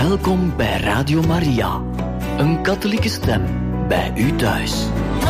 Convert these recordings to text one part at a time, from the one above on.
Welkom bij Radio Maria, een katholieke stem bij u thuis.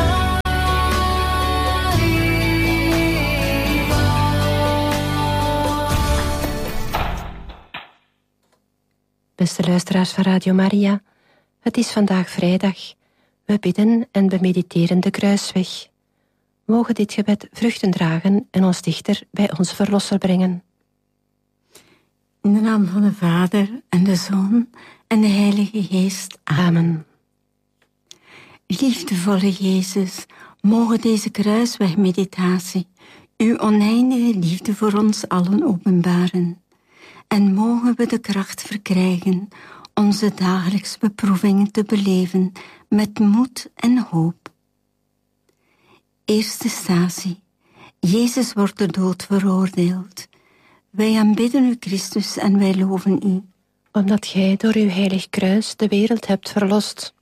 Beste luisteraars van Radio Maria, het is vandaag vrijdag. We bidden en we mediteren de kruisweg. Mogen dit gebed vruchten dragen en ons dichter bij onze Verlosser brengen. In de naam van de Vader en de Zoon en de Heilige Geest. Amen. Liefdevolle Jezus, mogen deze kruiswegmeditatie uw oneindige liefde voor ons allen openbaren. En mogen we de kracht verkrijgen onze dagelijkse beproevingen te beleven met moed en hoop. Eerste statie. Jezus wordt de dood veroordeeld. Wij aanbidden u, Christus, en wij loven u. Omdat gij door uw heilig kruis de wereld hebt verlost.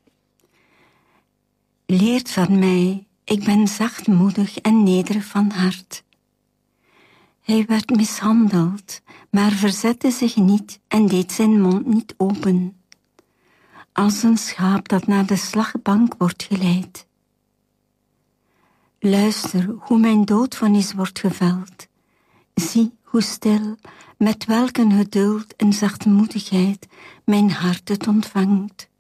Leert van mij, ik ben zachtmoedig en nederig van hart. Hij werd mishandeld, maar verzette zich niet en deed zijn mond niet open. Als een schaap dat naar de slagbank wordt geleid. Luister hoe mijn doodvonnis wordt geveld. Zie hoe stil, met welk een geduld en zachtmoedigheid mijn hart het ontvangt.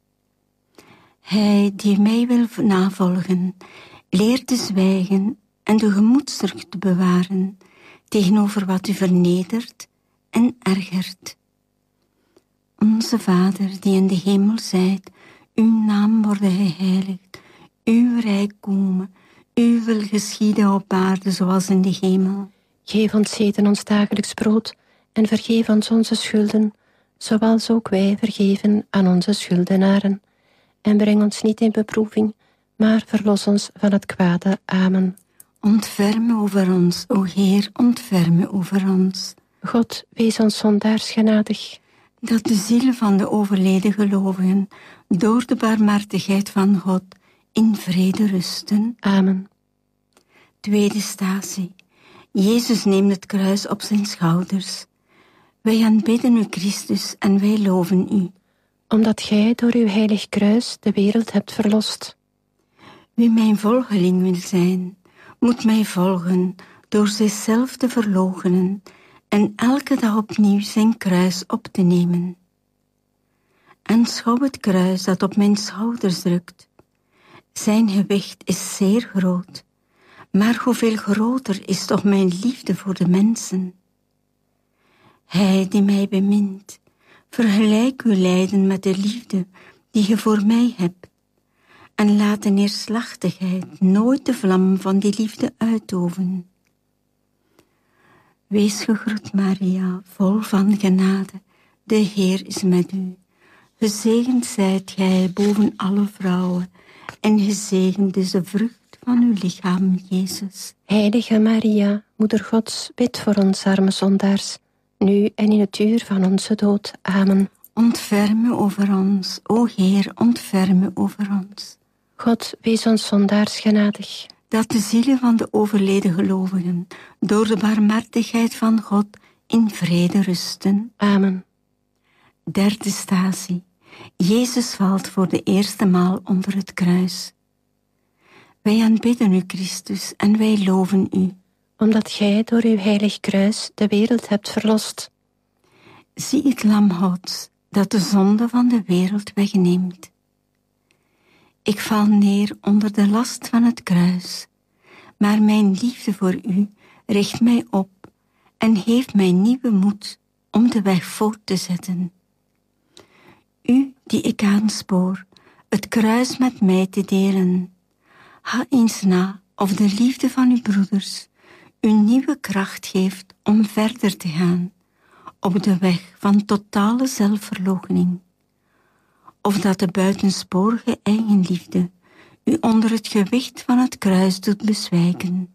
Hij die mij wil navolgen, leert te zwijgen en de gemoedsrust te bewaren tegenover wat u vernedert en ergert. Onze Vader die in de hemel zijt, uw naam worden geheiligd, uw rijk komen, uw wil geschieden op aarde zoals in de hemel. Geef ons heden ons dagelijks brood en vergeef ons onze schulden, zoals ook wij vergeven aan onze schuldenaren. En breng ons niet in beproeving, maar verlos ons van het kwade. Amen. Ontferm over ons, o Heer, ontferm over ons. God, wees ons zondaars genadig. Dat de zielen van de overleden gelovigen door de barmhartigheid van God in vrede rusten. Amen. Tweede statie. Jezus neemt het kruis op zijn schouders. Wij aanbidden u, Christus, en wij loven u. Omdat gij door uw heilig kruis de wereld hebt verlost. Wie mijn volgeling wil zijn, moet mij volgen door zichzelf te verloochenen en elke dag opnieuw zijn kruis op te nemen. Aanschouw het kruis dat op mijn schouders drukt. Zijn gewicht is zeer groot, maar hoeveel groter is toch mijn liefde voor de mensen. Hij die mij bemint, vergelijk uw lijden met de liefde die je voor mij hebt. En laat de neerslachtigheid nooit de vlam van die liefde uitdoven. Wees gegroet, Maria, vol van genade. De Heer is met u. Gezegend zijt gij boven alle vrouwen, en gezegend is de vrucht van uw lichaam, Jezus. Heilige Maria, Moeder Gods, bid voor ons arme zondaars, nu en in het uur van onze dood. Amen. Ontferm over ons, o Heer, ontferm over ons. God, wees ons zondaars genadig. Dat de zielen van de overleden gelovigen door de barmhartigheid van God in vrede rusten. Amen. Derde statie. Jezus valt voor de eerste maal onder het kruis. Wij aanbidden u, Christus, en wij loven u. Omdat gij door uw heilig kruis de wereld hebt verlost. Zie het lam Gods, dat de zonde van de wereld wegneemt. Ik val neer onder de last van het kruis, maar mijn liefde voor u richt mij op en geeft mij nieuwe moed om de weg voort te zetten. U die ik aanspoor, het kruis met mij te delen, ga eens na of de liefde van uw broeders u nieuwe kracht geeft om verder te gaan op de weg van totale zelfverloochening. Of dat de buitensporige eigenliefde u onder het gewicht van het kruis doet bezwijken.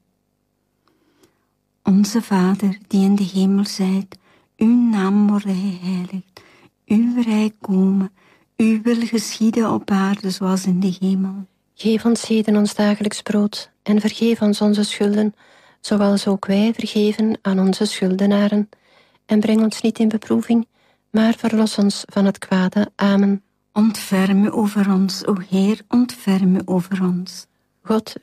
Onze Vader, die in de hemel zijt, uw naam worden geheiligd, uw rijk komen, uw wil geschieden op aarde zoals in de hemel. Geef ons heden ons dagelijks brood en vergeef ons onze schulden, zoals ook wij vergeven aan onze schuldenaren. En breng ons niet in beproeving, maar verlos ons van het kwade. Amen. Ontferm u over ons, o Heer, ontferm u over ons. God,